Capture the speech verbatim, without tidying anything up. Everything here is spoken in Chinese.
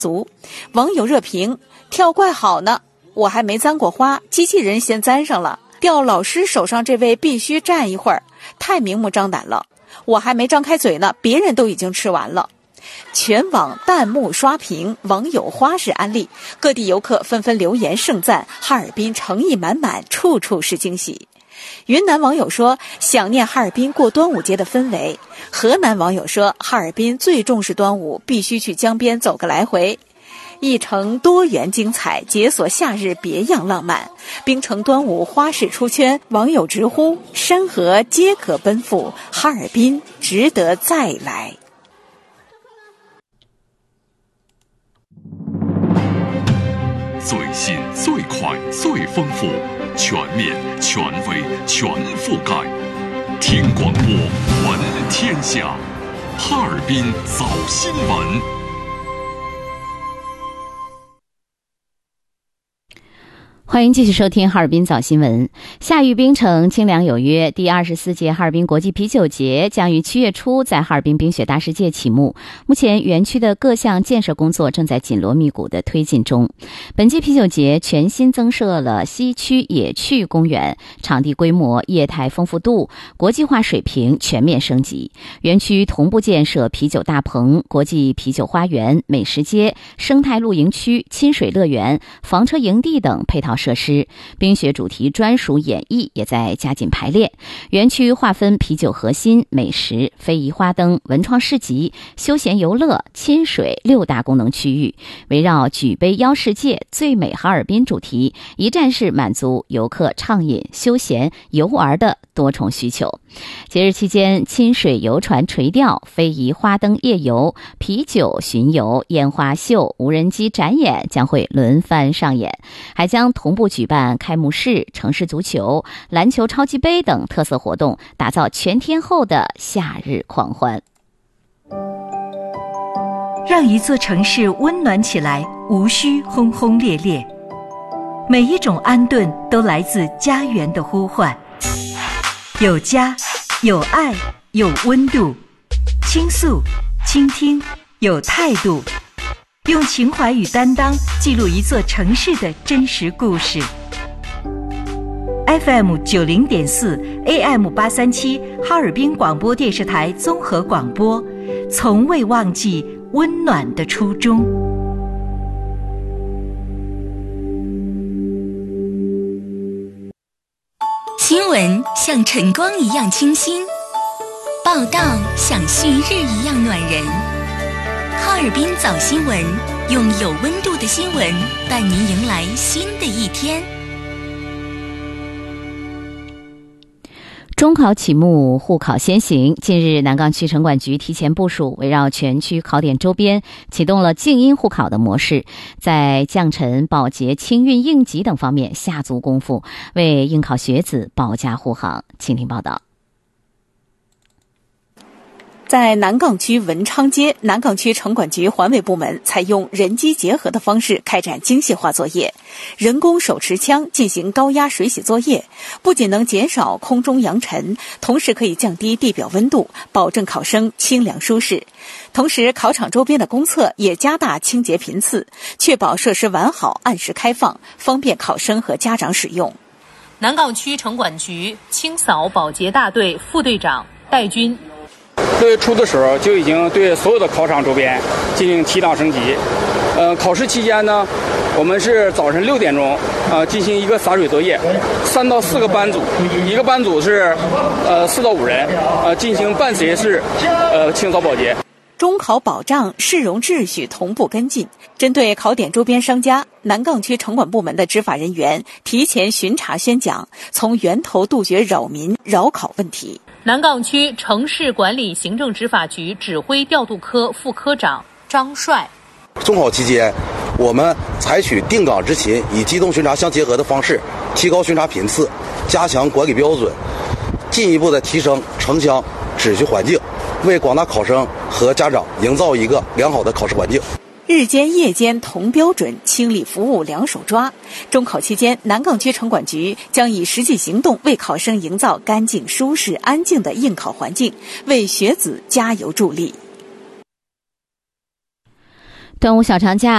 足。网友热评：跳怪好呢，我还没簪过花，机器人先簪上了。掉老师手上这位必须站一会儿，太明目张胆了。我还没张开嘴呢，别人都已经吃完了。全网弹幕刷屏，网友花式安利，各地游客纷纷留言盛赞，哈尔滨诚意满满，处处是惊喜。云南网友说想念哈尔滨过端午节的氛围。河南网友说哈尔滨最重视端午，必须去江边走个来回。一城多元精彩，解锁夏日别样浪漫。冰城端午花式出圈，网友直呼山河皆可奔赴，哈尔滨值得再来。 最新最快最丰富，全面权威全覆盖，听广播闻天下，哈尔滨早新闻。 欢迎继续收听哈尔滨早新闻。夏遇冰城，清凉有约。第二十四届哈尔滨国际啤酒节将于七月初在哈尔滨冰雪大世界启幕。目前园区的各项建设工作正在紧锣密鼓的推进中。本届啤酒节全新增设了西区野趣公园，场地规模、业态丰富度、国际化水平全面升级。园区同步建设啤酒大棚、国际啤酒花园、美食街、生态露营区、亲水乐园、房车营地等配套设施，冰雪主题专属演艺也在加紧排练。园区划分啤酒核心、美食、非遗花灯、文创市集、休闲游乐、亲水六大功能区域，围绕举杯邀世界、最美哈尔滨主题，一站式满足游客畅饮、休闲、游玩的多重需求。节日期间，亲水游船垂钓、非遗花灯夜游、啤酒巡游、烟花秀、无人机展演将会轮番上演，还将同步举办开幕式、城市足球、篮球超级杯等特色活动，打造全天候的夏日狂欢。 让一座城市温暖起来，无需轰轰烈烈。每一种安顿都来自家园的呼唤。有家，有爱，有温度。倾诉，倾听，有态度。用情怀与担当记录一座城市的真实故事。F M 九零点四 A M 八三七哈尔滨广播电视台综合广播，从未忘记温暖的初衷。 新闻像晨光一样清新，报道像旭日一样暖人。哈尔滨早新闻，用有温度的新闻伴您迎来新的一天。 中考启幕，沪考先行。近日，南岗区城管局提前部署，围绕全区考点周边启动了静音沪考的模式，在降尘、保洁、清运、应急等方面下足功夫，为应考学子保驾护航。请听报道。 在南岗区文昌街，南岗区城管局环卫部门采用人机结合的方式开展精细化作业，人工手持枪进行高压水洗作业，不仅能减少空中扬尘，同时可以降低地表温度，保证考生清凉舒适。同时，考场周边的公厕也加大清洁频次，确保设施完好按时开放，方便考生和家长使用。 南岗区城管局清扫保洁大队副队长戴军。 六月初的时候就已经对所有的考场周边进行提档升级。呃，考试期间呢，我们是早晨六点钟呃进行一个洒水作业，三到四个班组，一个班组是呃四到五人，呃进行伴随式呃清扫保洁。 中考保障、市容秩序同步跟进。针对考点周边商家，南岗区城管部门的执法人员提前巡查宣讲，从源头杜绝扰民扰考问题。 南岗区城市管理行政执法局指挥调度科副科长张帅。 中考期间，我们采取定岗执勤与机动巡查相结合的方式，提高巡查频次，加强管理标准，进一步的提升城乡秩序环境，为广大考生和家长营造一个良好的考试环境。 日间夜间同标准，清理服务两手抓。中考期间，南岗区城管局将以实际行动为考生营造干净、舒适、安静的应考环境，为学子加油助力。 端午小长假